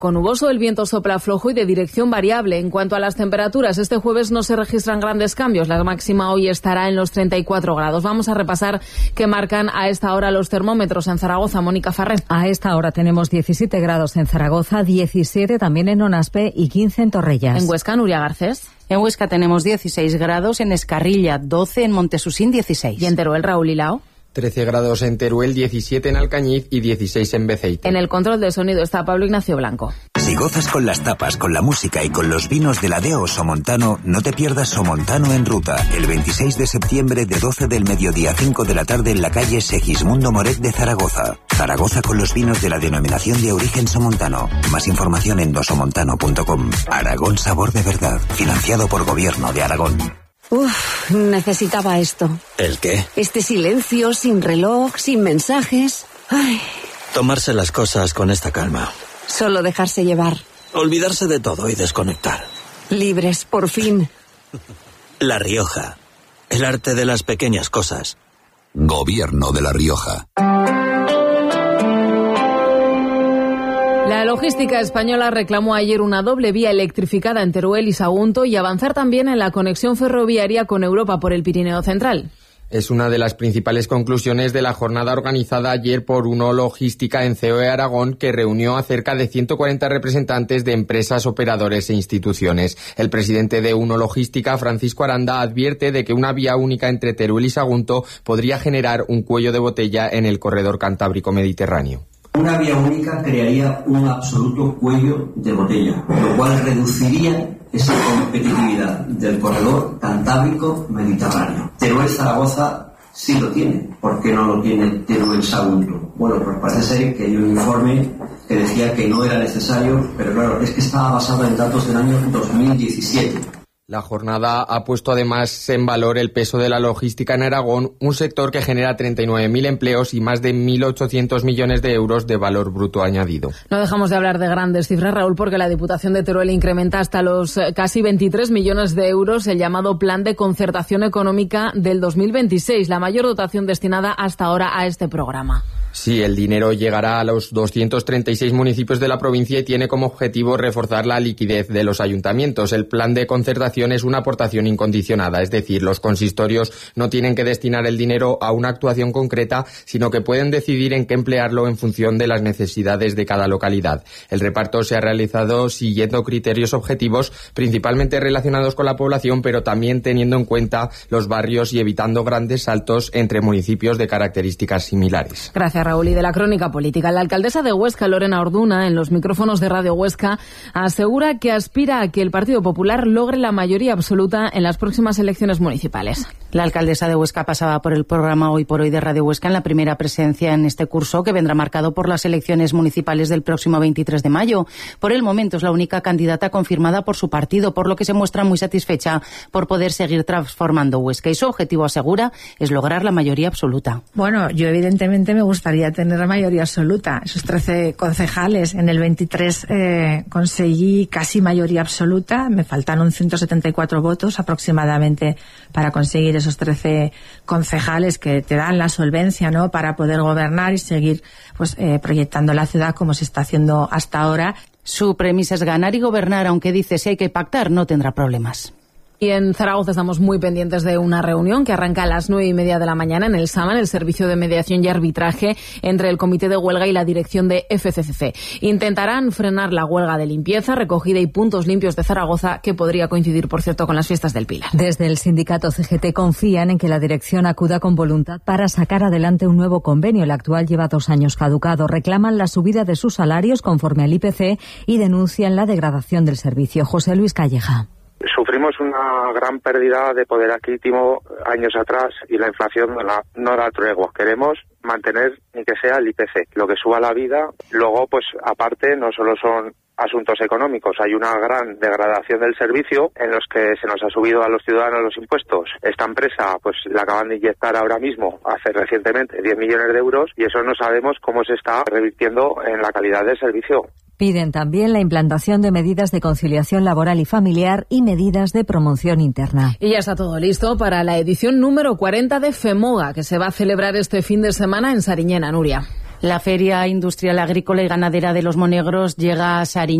Con nuboso, el viento sopla flojo y de dirección variable. En cuanto a las temperaturas, este jueves no se registran grandes cambios. La máxima hoy estará en los 34 grados. Vamos a repasar qué marcan a esta hora los termómetros en Zaragoza. Mónica Farré. A esta hora tenemos 17 grados en Zaragoza, 17 también en Onaspe y 15 en Torrellas. En Huesca, Nuria Garcés. En Huesca tenemos 16 grados, en Escarrilla 12, en Montesusín 16. Y en Teruel, Raúl Hilao. 13 grados en Teruel, 17 en Alcañiz y 16 en Beceite. En el control del sonido está Pablo Ignacio Blanco. Si gozas con las tapas, con la música y con los vinos de la Deo Somontano, no te pierdas Somontano en Ruta, el 26 de septiembre de 12 del mediodía a 5 de la tarde en la calle Segismundo Moret de Zaragoza. Zaragoza con los vinos de la denominación de origen Somontano. Más información en dosomontano.com. Aragón, sabor de verdad. Financiado por Gobierno de Aragón. Necesitaba esto. ¿El qué? Este silencio, sin reloj, sin mensajes. Ay. Tomarse las cosas con esta calma. Solo dejarse llevar. Olvidarse de todo y desconectar. Libres, por fin. La Rioja. El arte de las pequeñas cosas. Gobierno de La Rioja. La logística española reclamó ayer una doble vía electrificada en Teruel y Sagunto y avanzar también en la conexión ferroviaria con Europa por el Pirineo Central. Es una de las principales conclusiones de la jornada organizada ayer por Uno Logística en COE Aragón, que reunió a cerca de 140 representantes de empresas, operadores e instituciones. El presidente de Uno Logística, Francisco Aranda, advierte de que una vía única entre Teruel y Sagunto podría generar un cuello de botella en el corredor cantábrico mediterráneo. Una vía única crearía un absoluto cuello de botella, lo cual reduciría esa competitividad del corredor cantábrico-mediterráneo. Teruel-Zaragoza sí lo tiene. ¿Por qué no lo tiene Teruel-Sagunto? Bueno, pues parece ser que hay un informe que decía que no era necesario, pero claro, es que estaba basado en datos del año 2017. La jornada ha puesto además en valor el peso de la logística en Aragón, un sector que genera 39.000 empleos y más de 1.800 millones de euros de valor bruto añadido. No dejamos de hablar de grandes cifras, Raúl, porque la Diputación de Teruel incrementa hasta los casi 23 millones de euros el llamado Plan de Concertación Económica del 2026, la mayor dotación destinada hasta ahora a este programa. Sí, el dinero llegará a los 236 municipios de la provincia y tiene como objetivo reforzar la liquidez de los ayuntamientos. El plan de concertación es una aportación incondicionada, es decir, los consistorios no tienen que destinar el dinero a una actuación concreta, sino que pueden decidir en qué emplearlo en función de las necesidades de cada localidad. El reparto se ha realizado siguiendo criterios objetivos, principalmente relacionados con la población, pero también teniendo en cuenta los barrios y evitando grandes saltos entre municipios de características similares. Gracias, Raúl. Y de la crónica política, la alcaldesa de Huesca, Lorena Orduna, en los micrófonos de Radio Huesca, asegura que aspira a que el Partido Popular logre la mayoría absoluta en las próximas elecciones municipales. La alcaldesa de Huesca pasaba por el programa Hoy por Hoy de Radio Huesca en la primera presencia en este curso, que vendrá marcado por las elecciones municipales del próximo 23 de mayo. Por el momento es la única candidata confirmada por su partido, por lo que se muestra muy satisfecha por poder seguir transformando Huesca. Y su objetivo, asegura, es lograr la mayoría absoluta. Bueno, yo evidentemente me gustaría tener la mayoría absoluta. Esos 13 concejales, en el 23 conseguí casi mayoría absoluta. Me faltaron 174 votos aproximadamente para conseguir esos 13 concejales que te dan la solvencia, ¿no?, para poder gobernar y seguir pues proyectando la ciudad como se está haciendo hasta ahora. Su premisa es ganar y gobernar, aunque dice si hay que pactar no tendrá problemas. Y en Zaragoza estamos muy pendientes de una reunión que arranca a las 9:30 de la mañana en el SAMAN, el Servicio de Mediación y Arbitraje, entre el Comité de Huelga y la dirección de FCCC. Intentarán frenar la huelga de limpieza, recogida y puntos limpios de Zaragoza, que podría coincidir, por cierto, con las fiestas del Pilar. Desde el sindicato CGT confían en que la dirección acuda con voluntad para sacar adelante un nuevo convenio. El actual lleva 2 años caducado. Reclaman la subida de sus salarios conforme al IPC y denuncian la degradación del servicio. José Luis Calleja. Sufrimos una gran pérdida de poder adquisitivo años atrás y la inflación no da tregua. Queremos mantener ni que sea el IPC, lo que suba la vida. Luego, pues aparte, no solo son asuntos económicos, hay una gran degradación del servicio en los que se nos ha subido a los ciudadanos los impuestos. Esta empresa pues la acaban de inyectar ahora mismo, hace recientemente, 10 millones de euros y eso no sabemos cómo se está revirtiendo en la calidad del servicio. Piden también la implantación de medidas de conciliación laboral y familiar y medidas de promoción interna. Y ya está todo listo para la edición número 40 de FEMOGA, que se va a celebrar este fin de semana en Sariñena, Nuria. La Feria Industrial Agrícola y Ganadera de Los Monegros llega a Sariñena.